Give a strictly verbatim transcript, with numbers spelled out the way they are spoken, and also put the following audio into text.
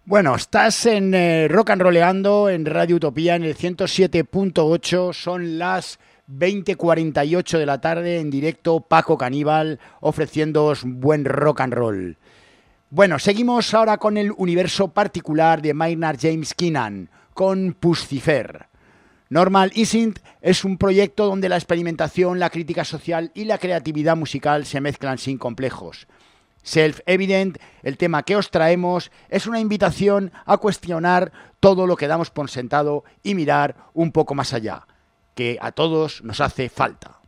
Bueno, estás en eh, Rock and Rolleando en Radio Utopía en el ciento siete punto ocho. Son las veinte cuarenta y ocho de la tarde en directo. Paco Caníbal ofreciéndoos buen rock and roll. Bueno, seguimos ahora con el universo particular de Maynard James Keenan, con Puscifer. Normal Isn't es un proyecto donde la experimentación, la crítica social y la creatividad musical se mezclan sin complejos. Self-Evident, el tema que os traemos, es una invitación a cuestionar todo lo que damos por sentado y mirar un poco más allá, que a todos nos hace falta.